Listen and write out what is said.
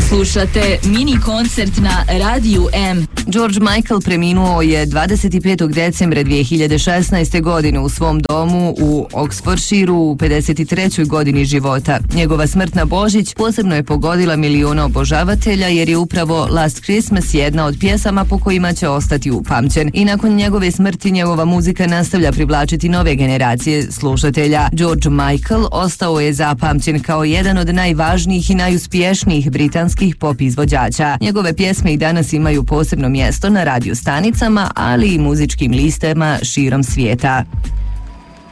Slušate mini koncert na Radiju M. George Michael preminuo je 25. decembra 2016. godine u svom domu u Oxfordshireu u 53. godini života. Njegova smrt na Božić posebno je pogodila miliona obožavatelja jer je upravo Last Christmas jedna od pjesama po kojima će ostati upamćen. I nakon njegove smrti njegova muzika nastavlja privlačiti nove generacije slušatelja. George Michael ostao je zapamćen kao jedan od najvažnijih i najuspješnijih britanskih pop izvođača. Njegove pjesme i danas imaju posebno mjesto na radio stanicama, ali i muzičkim listama širom svijeta.